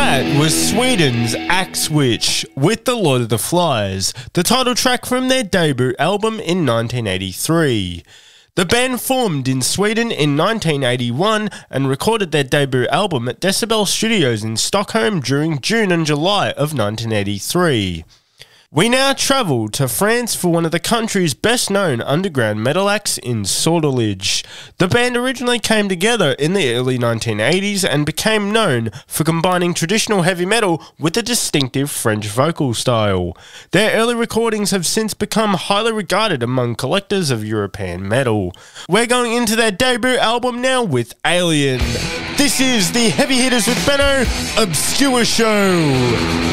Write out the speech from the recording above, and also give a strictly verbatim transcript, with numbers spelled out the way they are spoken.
That was Sweden's Axe Witch with The Lord of the Flies, the title track from their debut album in nineteen eighty-three. The band formed in Sweden in nineteen eighty-one and recorded their debut album at Decibel Studios in Stockholm during June and July of nineteen eighty-three. We now travel to France for one of the country's best-known underground metal acts in Sortilege. The band originally came together in the early nineteen eighties and became known for combining traditional heavy metal with a distinctive French vocal style. Their early recordings have since become highly regarded among collectors of European metal. We're going into their debut album now with Alien. This is the Heavy Hitters with Benno Obscure Show.